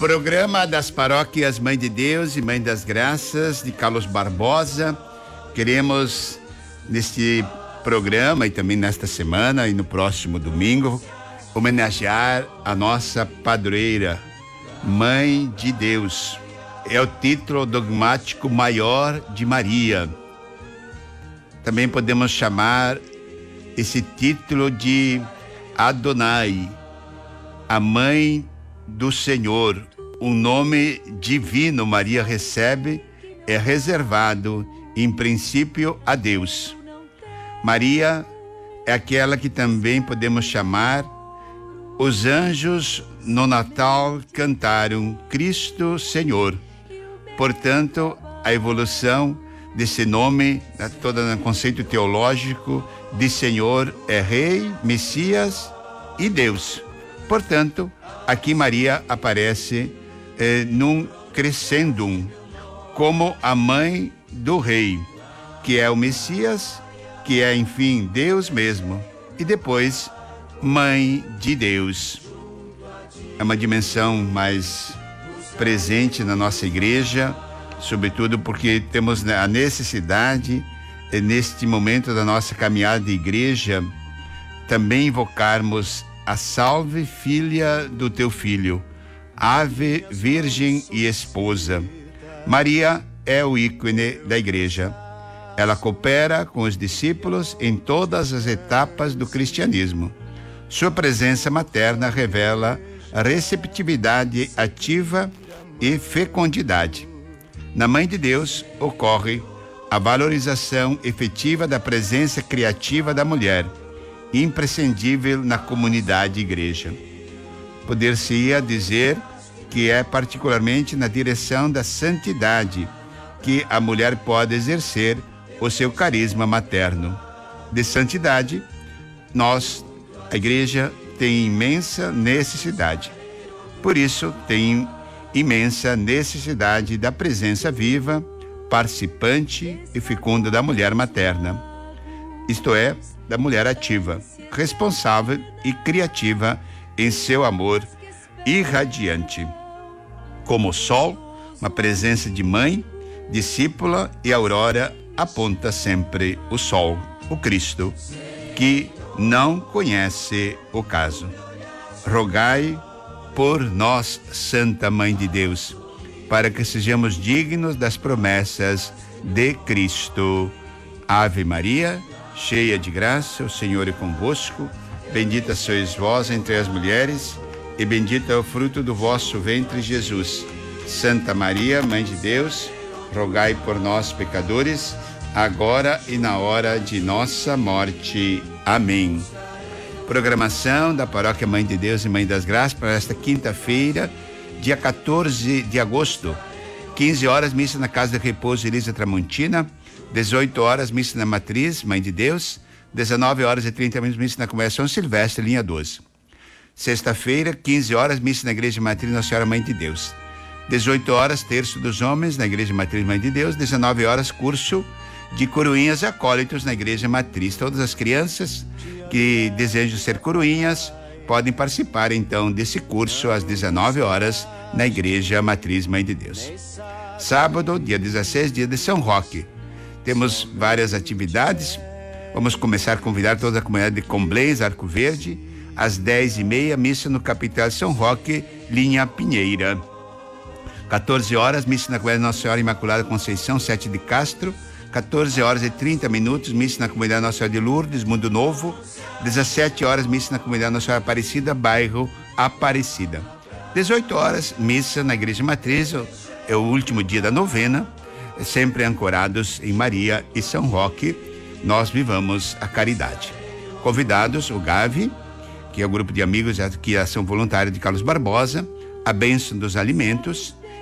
Programa das Paróquias Mãe de Deus e Mãe das Graças de Carlos Barbosa. Queremos, neste programa e também nesta semana e no próximo domingo, homenagear a nossa padroeira, Mãe de Deus. É o título dogmático maior de Maria. Também podemos chamar esse título de Adonai, a Mãe do Senhor. Um nome divino Maria recebe, é reservado em princípio a Deus. Maria é aquela que também podemos chamar os anjos no Natal cantaram Cristo Senhor. Portanto, a evolução desse nome, todo no conceito teológico de Senhor, é Rei, Messias e Deus. Portanto, aqui Maria aparece num crescendum, como a mãe do Rei, que é o Messias, que é, enfim, Deus mesmo, e depois Mãe de Deus. É uma dimensão mais presente na nossa igreja, sobretudo porque temos a necessidade, neste momento da nossa caminhada de igreja, também invocarmos a Salve Filha do Teu Filho, Ave Virgem e Esposa. Maria é o ícone da igreja. Ela coopera com os discípulos em todas as etapas do cristianismo. Sua presença materna revela a receptividade ativa e fecundidade. Na Mãe de Deus ocorre a valorização efetiva da presença criativa da mulher, imprescindível na comunidade igreja. Poder-se-ia dizer que é particularmente na direção da santidade que a mulher pode exercer o seu carisma materno. De santidade, a igreja tem imensa necessidade. Por isso, tem imensa necessidade da presença viva, participante e fecunda da mulher materna. Isto é, da mulher ativa, responsável e criativa em seu amor irradiante. Como o sol, uma presença de mãe, discípula e aurora aponta sempre o sol, o Cristo, que não conhece o caso. Rogai por nós, Santa Mãe de Deus, para que sejamos dignos das promessas de Cristo. Ave Maria, cheia de graça, o Senhor é convosco. Bendita sois vós entre as mulheres, e bendito é o fruto do vosso ventre, Jesus. Santa Maria, Mãe de Deus, rogai por nós, pecadores, agora e na hora de nossa morte. Amém. Programação da Paróquia Mãe de Deus e Mãe das Graças para esta quinta-feira, dia 14 de agosto. 15 horas, missa na Casa de Repouso Elisa Tramontina. 18 horas, missa na Matriz, Mãe de Deus. 19 horas e 30 minutos, missa na Convenção Silvestre, linha 12. Sexta-feira, 15 horas, missa na Igreja Matriz Nossa Senhora Mãe de Deus. 18 horas, terço dos homens na Igreja Matriz Mãe de Deus. 19 horas, curso de coroinhas e acólitos na Igreja Matriz. Todas as crianças que desejam ser coroinhas podem participar então desse curso às 19 horas na Igreja Matriz Mãe de Deus. Sábado, dia 16, dia de São Roque. Temos várias atividades. Vamos começar a convidar toda a comunidade de Comblês, Arco Verde, às 10h30, missa no Capitel São Roque, linha Pinheira. 14 horas, missa na comunidade Nossa Senhora Imaculada Conceição, 7 de Castro. 14 horas e 30 minutos, missa na comunidade Nossa Senhora de Lourdes, Mundo Novo. 17 horas, missa na comunidade Nossa Senhora Aparecida, bairro Aparecida. 18 horas, missa na Igreja Matriz, é o último dia da novena, sempre ancorados em Maria e São Roque, nós vivamos a caridade. Convidados, o GAVI, que é o grupo de amigos que ação voluntária de Carlos Barbosa, a bênção dos alimentos,